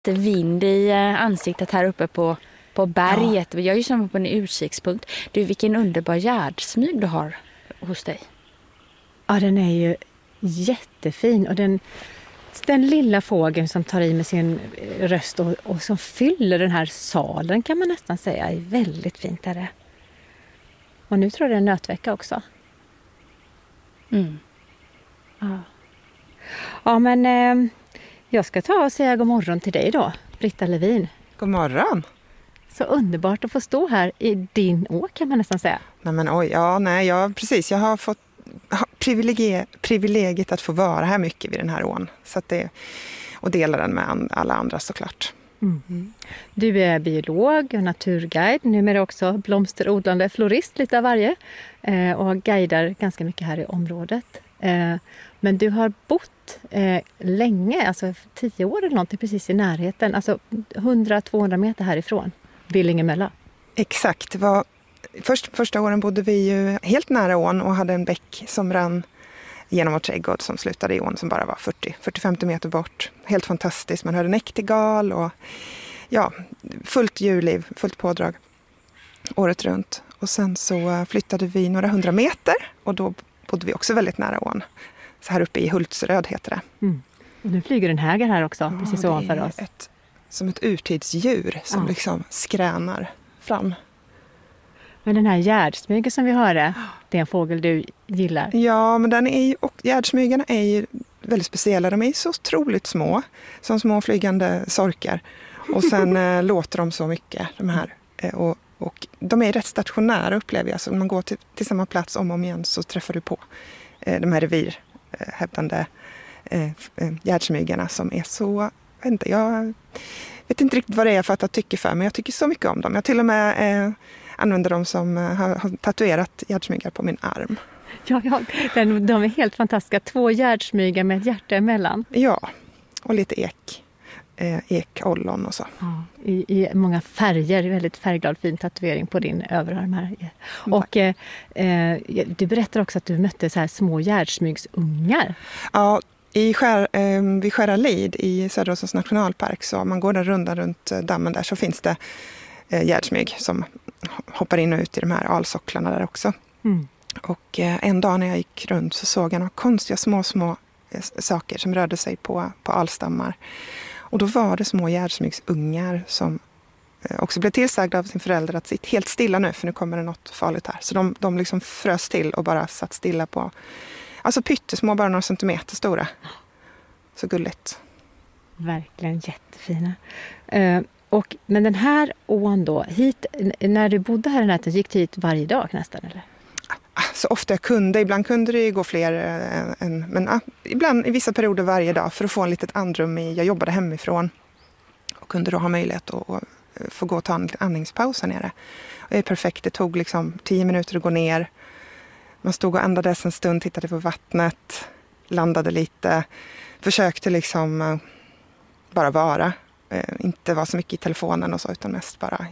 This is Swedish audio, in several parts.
lite vind i ansiktet här uppe på berget. Ja. Jag är ju som på en utkikspunkt. Du, vilken underbar gärdsmyg du har hos dig. Ja, den är ju jättefin. Och den lilla fågeln som tar i med sin röst och som fyller den här salen kan man nästan säga är väldigt fint. Är det. Och nu tror jag det är en nötvecka också. Mm. Ja, men jag ska ta och säga god morgon till dig då, Britta Levin. God morgon. Så underbart att få stå här i din å kan man nästan säga. Nej men oj, precis. Jag har fått privilegiet att få vara här mycket vid den här ån. Så att och dela den med alla andra såklart. Mm. Du är biolog och naturguide, numera också blomsterodlande florist lite av varje. Och guidar ganska mycket här i området. Men du har bott länge, alltså 10 år eller någonting precis i närheten. Alltså 100-200 meter härifrån, Billingemölla. Exakt, första åren bodde vi ju helt nära ån och hade en bäck som rann genom vår trädgård som slutade i ån som bara var 40-50 meter bort. Helt fantastiskt, man hörde näktergal och fullt djurliv, fullt pådrag året runt. Och sen så flyttade vi några 100 meter och då bodde vi också väldigt nära ån. Så här uppe i Hultsröd heter det. Mm. Och nu flyger en häger här också, precis ovanför oss. Som ett urtidsdjur som liksom skränar fram. Men den här gärdsmygen som vi hörde, det är en fågel du gillar. Ja, men gärdsmygarna är ju väldigt speciella. De är så otroligt små, som små flygande sorkar. Och sen låter de så mycket, de här. Och de är rätt stationära upplever jag. Så om man går till samma plats om och om igen så träffar du på de här revirhävdande gärdsmygarna som är så... Jag vet inte riktigt vad det är för att jag tycker för, men jag tycker så mycket om dem. Jag till och med använder dem som har tatuerat gärdsmygar på min arm. Ja, de är helt fantastiska. 2 gärdsmygar med ett hjärta emellan. Ja, och lite ekollon och så. Ja, i många färger, väldigt färgglad fin tatuering på din överarm här. Och du berättar också att du mötte så här små gärdsmygsungar. Ja, vid Skäralid i Söderåsens nationalpark, så man går där rundan runt dammen där, så finns det gärdsmyg som hoppar in och ut i de här alsocklarna där också. Mm. Och en dag när jag gick runt så såg jag några konstiga små saker som rörde sig på alstammar. Och då var det små gärdsmygsungar som också blev tillsagda av sin förälder att sitta helt stilla nu, för nu kommer det något farligt här. Så de liksom frös till och bara satt stilla på, alltså pyttesmå, bara några centimeter stora. Så gulligt. Verkligen jättefina. Men den här ån då, hit, när du bodde här i nätet, gick du hit varje dag nästan eller? Så ofta jag kunde. Ibland kunde det gå fler ibland i vissa perioder varje dag för att få en litet andrum jag jobbade hemifrån och kunde då ha möjlighet att få gå och ta en andningspaus här nere. Och det är perfekt. Det tog liksom 10 minuter att gå ner. Man stod och andades en stund, tittade på vattnet, landade lite, försökte liksom bara vara. Inte vara så mycket i telefonen och så, utan mest bara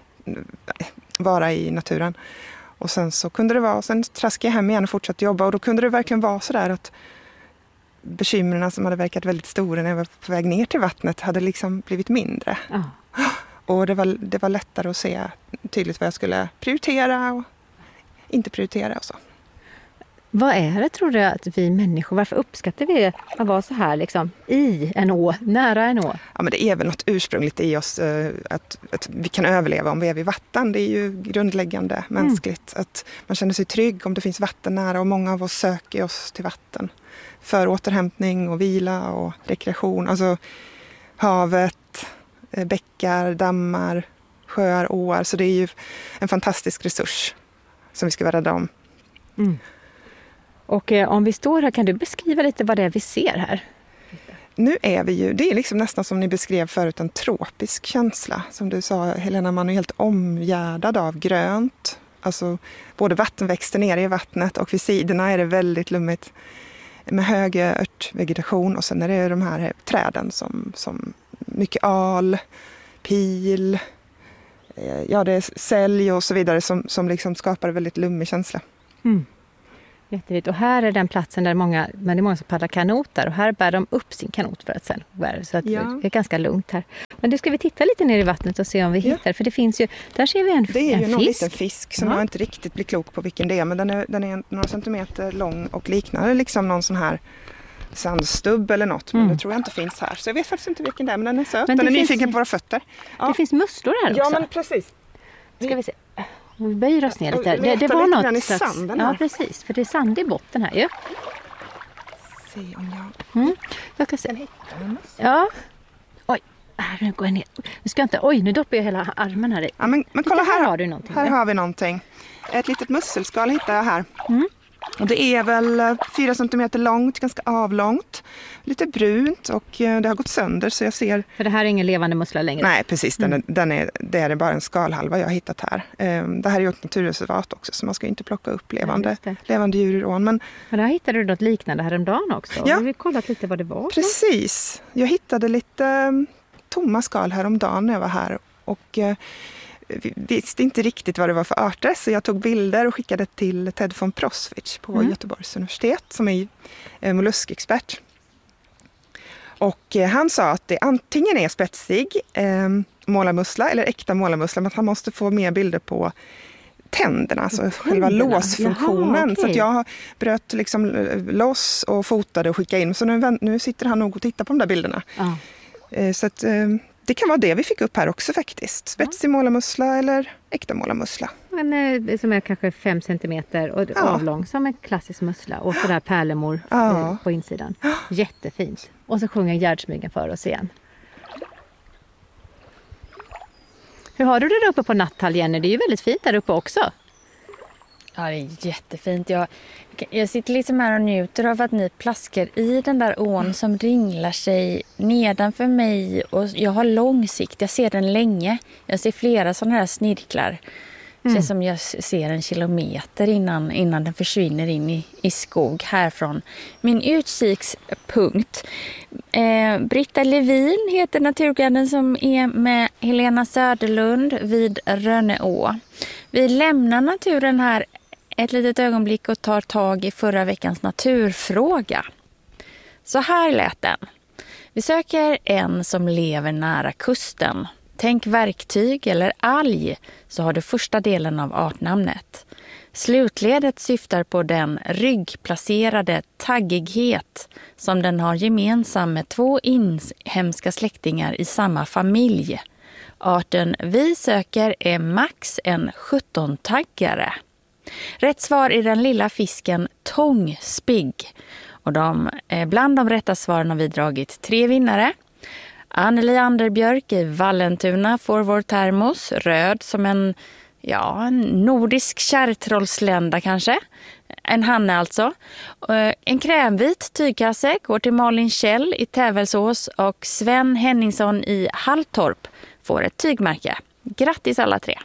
vara i naturen. Och sen så kunde det vara, sen traskade jag hem igen och fortsatte jobba. Och då kunde det verkligen vara så där att bekymren som hade verkat väldigt stora när jag var på väg ner till vattnet hade liksom blivit mindre. Och det var lättare att se tydligt vad jag skulle prioritera och inte prioritera och så. Vad är det, tror du, att vi människor, varför uppskattar vi att vara så här liksom i en å, nära en å? Ja, men det är väl något ursprungligt i oss att vi kan överleva om vi är vid vatten. Det är ju grundläggande mänskligt. Att man känner sig trygg om det finns vatten nära, och många av oss söker oss till vatten. För återhämtning och vila och rekreation. Alltså havet, bäckar, dammar, sjöar, åar. Så det är ju en fantastisk resurs som vi ska vara rädda om. Mm. Och om vi står här, kan du beskriva lite vad det är vi ser här? Nu är vi ju, det är liksom nästan som ni beskrev förut, en tropisk känsla. Som du sa, Helena, man är helt omgärdad av grönt. Alltså både vattenväxter nere i vattnet och vid sidorna är det väldigt lummigt med hög örtvegetation. Och sen är det de här träden som mycket al, pil, det är sälj och så vidare som liksom skapar en väldigt lummig känsla. Mm. Jättefint. Och här är den platsen där det är många som paddlar kanot där. Och här bär de upp sin kanot för att sen bära. Så att det är ganska lugnt här. Men nu ska vi titta lite ner i vattnet och se om vi hittar. För det finns ju, där ser vi en fisk. Det är ju någon liten fisk som jag inte riktigt blir klok på vilken det är. Men den är några centimeter lång och liknar liksom någon sån här sandstubb eller något. Men det tror jag inte finns här. Så jag vet faktiskt inte vilken det är, men den är söt. Den är nyfiken på våra fötter. Ja. Det finns musslor här också. Ja, men precis. Ska vi se. Vi böjer oss ner lite. Det var något slags... Sanden här. Ja, precis. För det är sand i botten här ju. Se om jag... Jag kan se. Ja. Oj, nu går jag ner. Nu ska jag inte... Oj, nu doppar jag hela armen här i. Ja, men kolla här. Har du någonting. Här har vi någonting. Ett litet musselskal hittar jag här. Och det är väl 4 centimeter långt, ganska avlångt. Lite brunt och det har gått sönder så jag ser... För det här är ingen levande mussla längre? Nej, precis. Det är bara en skalhalva jag har hittat här. Det här är ju ett naturreservat också så man ska inte plocka upp levande djur ur ån. Men där hittade du något liknande häromdagen också. Ja. Har vi kollat lite vad det var? Precis. Jag hittade lite tomma skal häromdagen när jag var här och... visste inte riktigt vad det var för arter så jag tog bilder och skickade till Ted von Proswitz på Göteborgs universitet som är molluskexpert. Och han sa att det antingen är spetsig målarmussla eller äkta målarmussla men att han måste få mer bilder på tänderna, alltså själva låsfunktionen. Jaha, okay. Så att jag bröt liksom loss och fotade och skickade in. Så nu sitter han nog och tittar på de där bilderna. Så att... det kan vara det vi fick upp här också faktiskt. Spetsig målarmussla eller äkta målarmussla. Men som är kanske 5 centimeter och avlång som en klassisk mussla. Och så där pärlemor på insidan. Jättefint. Och så sjunger gärdsmygen för oss igen. Hur har du det där uppe på Natthall, Jenny? Det är ju väldigt fint där uppe också. Ja, det är jättefint. Jag sitter liksom här och njuter av att ni plaskar i den där ån som ringlar sig nedanför mig. Och jag har lång sikt, jag ser den länge. Jag ser flera sådana här snirklar. Det känns som jag ser 1 kilometer innan den försvinner in i skog härifrån. Min utkikspunkt. Britta Levin heter naturguiden som är med Helena Söderlund vid Rönneå. Vi lämnar naturen här ett litet ögonblick och tar tag i förra veckans naturfråga. Så här lät den. Vi söker en som lever nära kusten. Tänk verktyg eller alg så har du första delen av artnamnet. Slutledet syftar på den ryggplacerade taggighet som den har gemensam med 2 inhemska släktingar i samma familj. Arten vi söker är max en 17-taggare. Rätt svar är den lilla fisken tångspigg. Och bland de rätta svaren har vi dragit 3 vinnare. Anneli Anderbjörk i Vallentuna får vår termos, röd som en nordisk kärrtrollslända kanske. En hanne alltså. En krämvit tygkasse går till Malin Kjell i Tävelsås och Sven Henningsson i Halltorp får ett tygmärke. Grattis alla 3!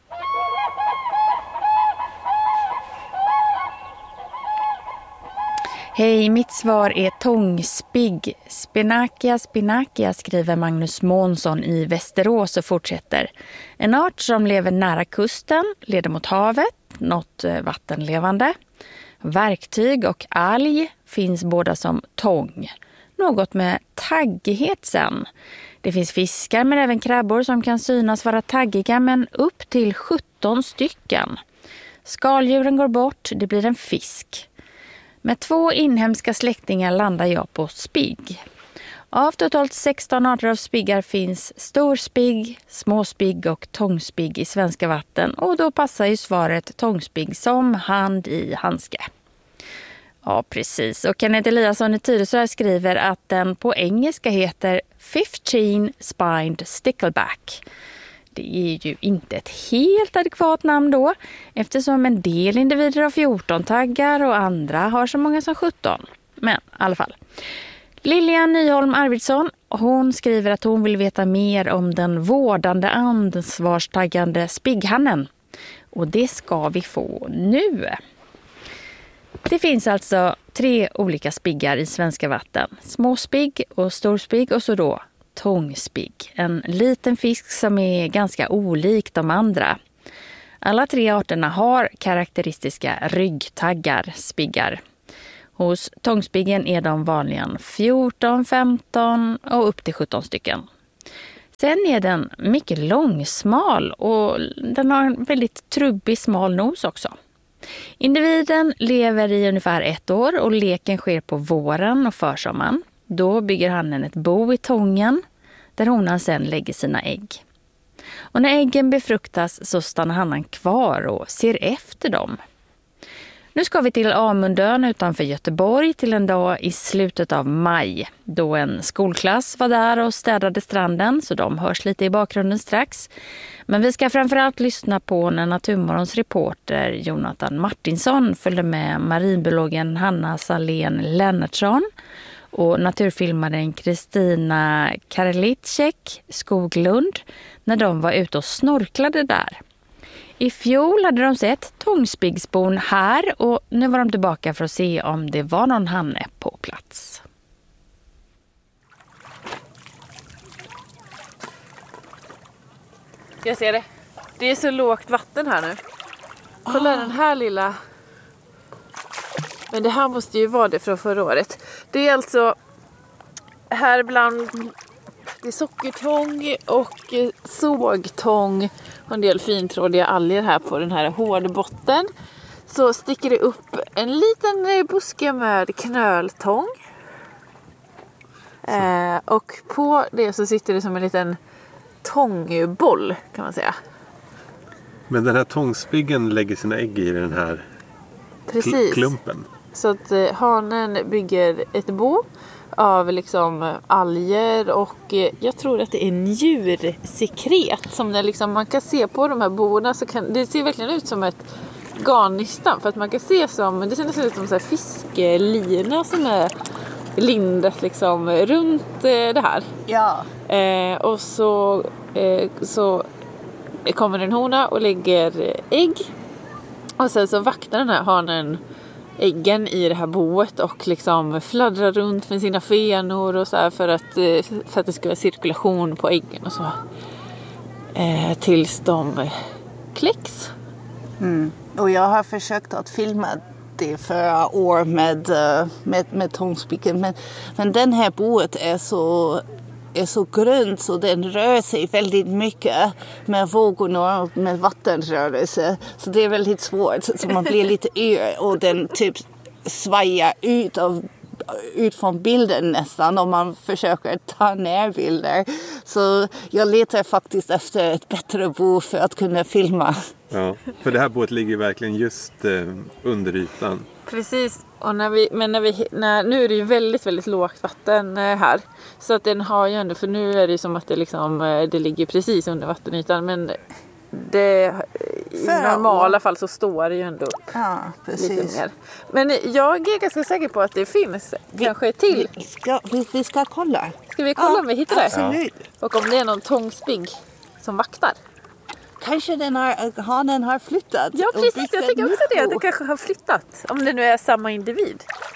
Hej, mitt svar är tångspigg. Spinakia skriver Magnus Månsson i Västerås och fortsätter. En art som lever nära kusten, leder mot havet, något vattenlevande. Verktyg och alg finns båda som tång. Något med taggighet sen. Det finns fiskar men även krabbor som kan synas vara taggiga men upp till 17 stycken. Skaldjuren går bort, det blir en fisk. Med 2 inhemska släktingar landar jag på spigg. Av totalt 16 arter av spiggar finns storspigg, småspigg och tångspigg i svenska vatten. Och då passar ju svaret tångspigg som hand i handske. Ja, precis. Och Kenneth Eliasson i Tyresö skriver att den på engelska heter 15 spined stickleback. Det är ju inte ett helt adekvat namn då, eftersom en del individer har 14 taggar och andra har så många som 17. Men i alla fall. Lilian Nyholm Arvidsson, hon skriver att hon vill veta mer om den vårdande ansvarstaggande spigghannen. Och det ska vi få nu. Det finns alltså 3 olika spiggar i svenska vatten. Småspigg och storspigg och så då tångspigg. En liten fisk som är ganska olik de andra. Alla 3 arterna har karaktäristiska ryggtaggar, spiggar. Hos tångspiggen är de vanligen 14, 15 och upp till 17 stycken. Sen är den mycket långsmal och den har en väldigt trubbig smal nos också. Individen lever i ungefär 1 år och leken sker på våren och försommaren. Då bygger hannen ett bo i tången där honan sen lägger sina ägg. Och när äggen befruktas så stannar hannen kvar och ser efter dem. Nu ska vi till Amundön utanför Göteborg till en dag i slutet av maj. Då en skolklass var där och städade stranden, så de hörs lite i bakgrunden strax. Men vi ska framförallt lyssna på när Naturmorgons reporter Jonathan Martinsson följde med marinbiologen Hanna Salén Lennartsson och naturfilmaren Kristina Karliczek Skoglund när de var ute och snorklade där. I fjol hade de sett tångspiggsbon här och nu var de tillbaka för att se om det var någon hanne på plats. Jag ser det. Det är så lågt vatten här nu. Kolla den här lilla. Men det här måste ju vara det från förra året. Det är alltså här bland det är sockertång och sågtång och en del fintrådiga alger här på den här hårda botten. Så sticker det upp en liten buske med knöltång. Och på det så sitter det som en liten tångboll kan man säga. Men den här tångspiggen lägger sina ägg i den här klumpen. Så att hanen bygger ett bo av liksom alger och jag tror att det är njursekret som det liksom, man kan se på de här boerna så kan det ser verkligen ut som ett garnnystan för att man kan se som det ser nästan ut som så här fiskelina som är lindat liksom runt det här. Ja. Och så kommer en hona och lägger ägg och sen så vaktar den här hanen äggen i det här boet och liksom fladdrar runt med sina fenor och så här för att det ska vara cirkulation på äggen och så tills de kläcks. Och jag har försökt att filma det förra år med tångspiggen men den här boet är så grönt så den rör sig väldigt mycket med vågorna och med vattenrörelse. Så det är väldigt svårt. Så man blir lite yr och den typ svajar ut från bilden nästan om man försöker ta ner bilder. Så jag letar faktiskt efter ett bättre bo för att kunna filma. Ja, för det här boet ligger verkligen just under ytan. Precis, och nu är det ju väldigt, väldigt lågt vatten här. Så att den har ju ändå, för nu är det ju som att det ligger precis under vattenytan. Men i normala fall så står det ju ändå lite mer. Men jag är ganska säker på att det finns kanske till. Vi ska kolla. Ska vi kolla om vi hittar det? Absolut. Och om det är någon tångspigg som vaktar. Kanske hanen har flyttat. Ja, precis. Jag tänker också det. Det kanske har flyttat. Om det nu är samma individ.